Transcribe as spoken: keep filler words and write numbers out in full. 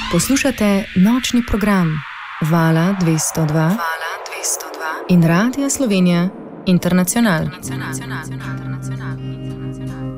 Poslušate nočni program Vala dvesto dva, Vala dvesto dva in Radia Slovenija Internacional.